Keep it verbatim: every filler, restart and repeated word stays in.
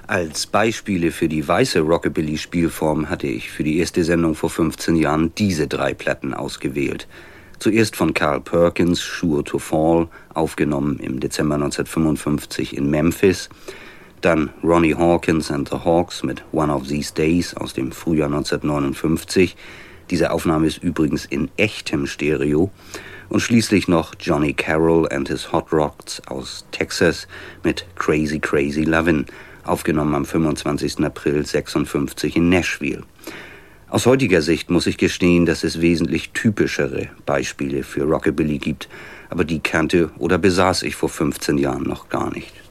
Als Beispiele für die weiße Rockabilly-Spielform hatte ich für die erste Sendung vor fünfzehn Jahren diese drei Platten ausgewählt. Zuerst von Carl Perkins, Sure to Fall, aufgenommen im Dezember neunzehnhundertfünfundfünfzig in Memphis. Dann Ronnie Hawkins and the Hawks mit One of These Days aus dem Frühjahr neunzehnhundertneunundfünfzig. Diese Aufnahme ist übrigens in echtem Stereo. Und schließlich noch Johnny Carroll and his Hot Rods aus Texas mit Crazy Crazy Lovin', aufgenommen am fünfundzwanzigsten April sechsundfünfzig in Nashville. Aus heutiger Sicht muss ich gestehen, dass es wesentlich typischere Beispiele für Rockabilly gibt, aber die kannte oder besaß ich vor fünfzehn Jahren noch gar nicht.